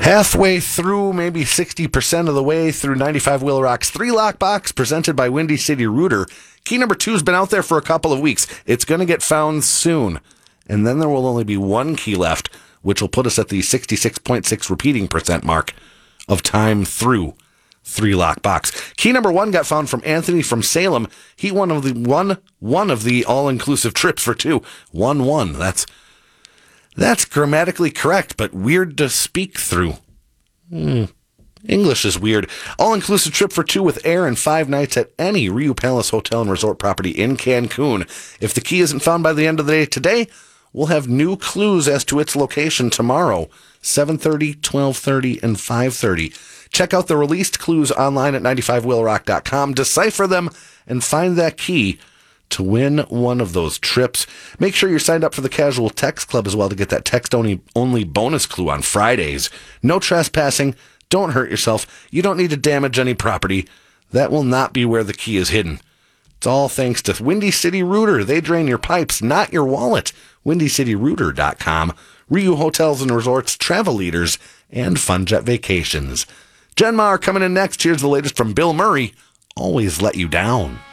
Halfway through, maybe 60% of the way through 95 Wheel Rock's 3-Lock Box presented by Windy City Rooter. Key number 2 has been out there for a couple of weeks. It's going to get found soon. And then there will only be one key left, which will put us at the 66.6 repeating percent mark of time through 3-Lock Box. Key number 1 got found from Anthony from Salem. He won one of the all-inclusive trips for 2. 1-1. That's grammatically correct, but weird to speak through. English is weird. All-inclusive trip for 2 with air and 5 nights at any Riu Palace Hotel and Resort property in Cancun. If the key isn't found by the end of the day today, we'll have new clues as to its location tomorrow, 7:30, 12:30, and 5:30. Check out the released clues online at 95wheelrock.com. Decipher them and find that key to win one of those trips. Make sure you're signed up for the Casual Text Club as well to get that text-only bonus clue on Fridays. No trespassing. Don't hurt yourself. You don't need to damage any property. That will not be where the key is hidden. It's all thanks to Windy City Rooter. They drain your pipes, not your wallet. WindyCityRooter.com. Riu Hotels and Resorts, travel leaders, and FunJet Vacations. Jen Maher coming in next. Here's the latest from Bill Murray. Always Let You Down.